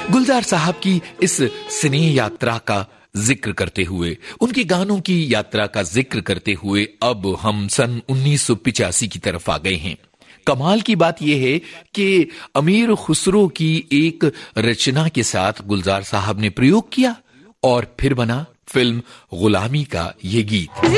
गुलजार साहब की इस स्नेह यात्रा का जिक्र करते हुए, उनके गानों की यात्रा का जिक्र करते हुए अब हम सन 1985 की तरफ आ गए हैं। कमाल की बात यह है कि अमीर खुसरो की एक रचना के साथ गुलजार साहब ने प्रयोग किया और फिर बना फिल्म गुलामी का ये गीत।